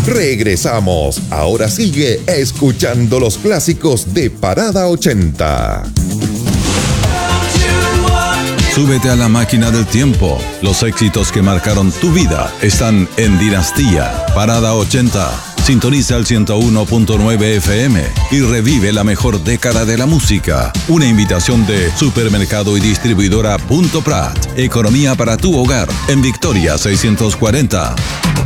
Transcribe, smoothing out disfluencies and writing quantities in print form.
Regresamos. Ahora sigue escuchando los clásicos de Parada 80. Súbete a la máquina del tiempo. Los éxitos que marcaron tu vida están en Dinastía. Parada 80. Sintoniza el 101.9 FM y revive la mejor década de la música. Una invitación de Supermercado y Distribuidora Punto Prat. Economía para tu hogar en Victoria 640.